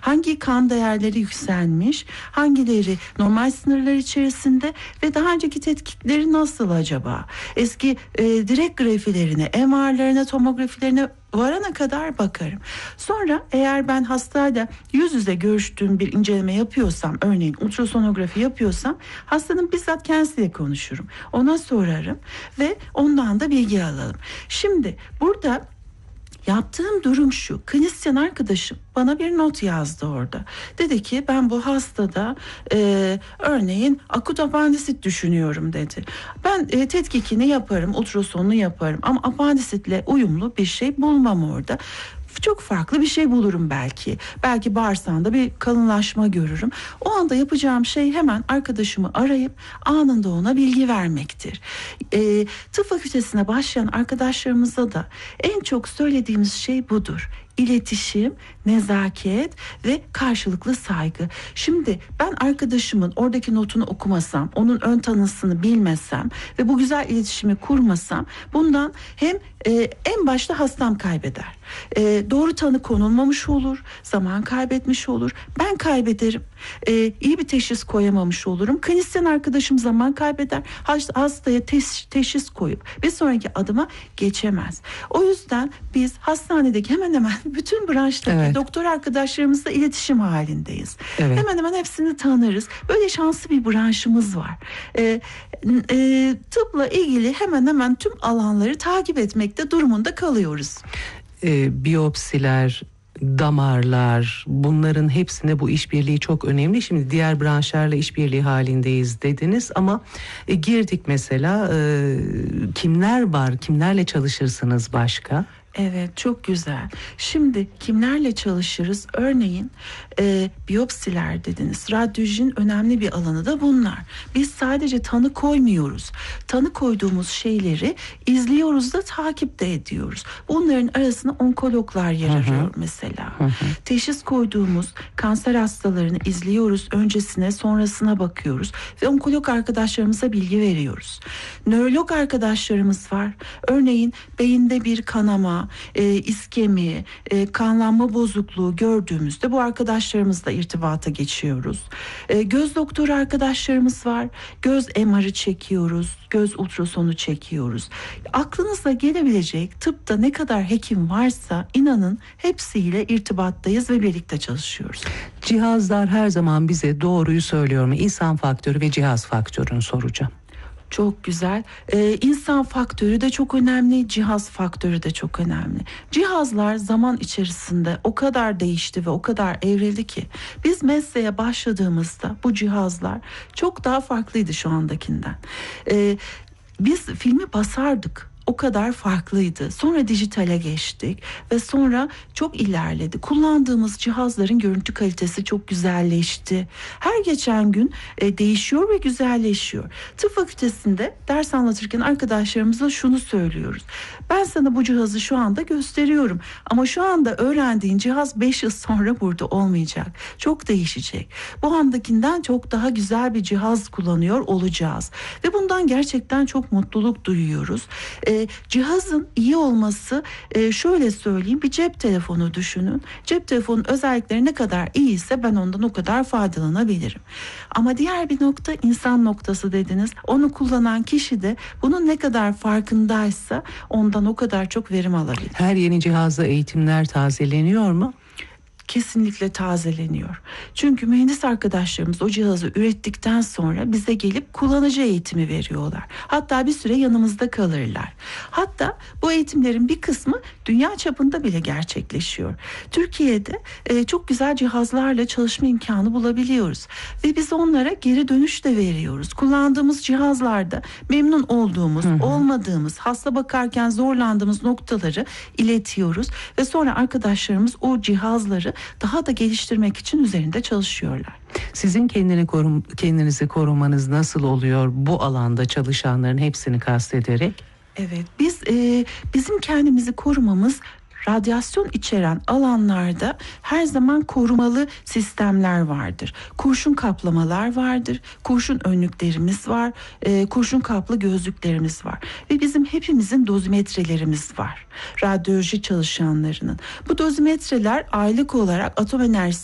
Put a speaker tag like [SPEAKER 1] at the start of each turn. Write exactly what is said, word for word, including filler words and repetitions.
[SPEAKER 1] Hangi kan değerleri yükselmiş, hangileri normal sınırlar içerisinde ve daha önceki tetkikleri nasıl acaba? Eski e, direkt grafilerine, M R'larına, tomografilerine varana kadar bakarım. Sonra eğer ben hastayla yüz yüze görüştüğüm bir inceleme yapıyorsam, örneğin ultrasonografi yapıyorsam, hastanın bizzat kendisiyle konuşurum. Ona sorarım ve ondan da bilgi alalım. Şimdi burada yaptığım durum şu: klinisyen arkadaşım bana bir not yazdı orada. Dedi ki ben bu hastada e, örneğin akut apandisit düşünüyorum dedi. Ben e, tetkikini yaparım, ultrasonunu yaparım ama apandisitle uyumlu bir şey bulmam orada. Çok farklı bir şey bulurum belki. Belki bağırsağında bir kalınlaşma görürüm. O anda yapacağım şey hemen arkadaşımı arayıp anında ona bilgi vermektir. E, tıp fakültesine başlayan arkadaşlarımıza da en çok söylediğimiz şey budur: İletişim, nezaket ve karşılıklı saygı. Şimdi ben arkadaşımın oradaki notunu okumasam, onun ön tanısını bilmesem ve bu güzel iletişimi kurmasam, bundan hem e, en başta hastam kaybeder. E, doğru tanı konulmamış olur, zaman kaybetmiş olur, ben kaybederim, e, iyi bir teşhis koyamamış olurum. Klinisyen arkadaşım zaman kaybeder, hastaya teş, teşhis koyup bir sonraki adıma geçemez. O yüzden biz hastanedeki hemen hemen bütün branştaki evet. doktor arkadaşlarımızla iletişim halindeyiz. Evet. Hemen hemen hepsini tanırız. Böyle şanslı bir branşımız var. Ee, e, tıpla ilgili hemen hemen tüm alanları takip etmekte durumunda kalıyoruz.
[SPEAKER 2] Ee, biyopsiler, damarlar, bunların hepsinde bu işbirliği çok önemli. Şimdi diğer branşlarla işbirliği halindeyiz dediniz ama e, girdik mesela, e, kimler var, kimlerle çalışırsınız başka?
[SPEAKER 1] Evet, çok güzel. Şimdi kimlerle çalışırız? Örneğin e, biyopsiler dediniz. Radyolojinin önemli bir alanı da bunlar. Biz sadece tanı koymuyoruz. Tanı koyduğumuz şeyleri izliyoruz da takip de ediyoruz. Bunların arasına onkologlar yer arıyor mesela. Hı hı. Teşhis koyduğumuz kanser hastalarını izliyoruz. Öncesine, sonrasına bakıyoruz ve onkolog arkadaşlarımıza bilgi veriyoruz. Nörolog arkadaşlarımız var. Örneğin beyinde bir kanama, E, iskemi, e, kanlanma bozukluğu gördüğümüzde bu arkadaşlarımızla irtibata geçiyoruz. E, göz doktoru arkadaşlarımız var. Göz M R'ı çekiyoruz, göz ultrasonu çekiyoruz. Aklınıza gelebilecek tıpta ne kadar hekim varsa inanın hepsiyle irtibattayız ve birlikte çalışıyoruz.
[SPEAKER 2] Cihazlar her zaman bize doğruyu söylüyor mu? İnsan faktörü ve cihaz faktörünü soracağım.
[SPEAKER 1] Çok güzel. Ee, insan faktörü de çok önemli, cihaz faktörü de çok önemli. Cihazlar zaman içerisinde o kadar değişti ve o kadar evrildi ki biz mesleğe başladığımızda bu cihazlar çok daha farklıydı şu andakinden. Ee, biz filmi basardık. O kadar farklıydı. Sonra dijitale geçtik ve sonra çok ilerledi. Kullandığımız cihazların görüntü kalitesi çok güzelleşti. Her geçen gün e, değişiyor ve güzelleşiyor. Tıp fakültesinde ders anlatırken arkadaşlarımıza şunu söylüyoruz: ben sana bu cihazı şu anda gösteriyorum ama şu anda öğrendiğin cihaz beş yıl sonra burada olmayacak. Çok değişecek. Bu andakinden çok daha güzel bir cihaz kullanıyor olacağız ve bundan gerçekten çok mutluluk duyuyoruz. E, E, cihazın iyi olması, e, şöyle söyleyeyim, bir cep telefonu düşünün. Cep telefonun özellikleri ne kadar iyiyse ben ondan o kadar faydalanabilirim. Ama diğer bir nokta insan noktası dediniz. Onu kullanan kişi de bunun ne kadar farkındaysa ondan o kadar çok verim alabilir.
[SPEAKER 2] Her yeni cihazda eğitimler tazeleniyor mu?
[SPEAKER 1] Kesinlikle tazeleniyor. Çünkü mühendis arkadaşlarımız o cihazı ürettikten sonra bize gelip kullanıcı eğitimi veriyorlar. Hatta bir süre yanımızda kalırlar. Hatta bu eğitimlerin bir kısmı dünya çapında bile gerçekleşiyor. Türkiye'de e, çok güzel cihazlarla çalışma imkanı bulabiliyoruz. Ve biz onlara geri dönüş de veriyoruz. Kullandığımız cihazlarda memnun olduğumuz, hı hı. olmadığımız, hasta bakarken zorlandığımız noktaları iletiyoruz. Ve sonra arkadaşlarımız o cihazları daha da geliştirmek için üzerinde çalışıyorlar.
[SPEAKER 2] Sizin kendini korum, kendinizi korumanız nasıl oluyor bu alanda çalışanların hepsini kastederek?
[SPEAKER 1] Evet, biz e, bizim kendimizi korumamız radyasyon içeren alanlarda her zaman korumalı sistemler vardır. Kurşun kaplamalar vardır, kurşun önlüklerimiz var, e, kurşun kaplı gözlüklerimiz var ve bizim hepimizin dozimetrelerimiz var. Radyoloji çalışanlarının. Bu dozimetreler aylık olarak atom enerjisi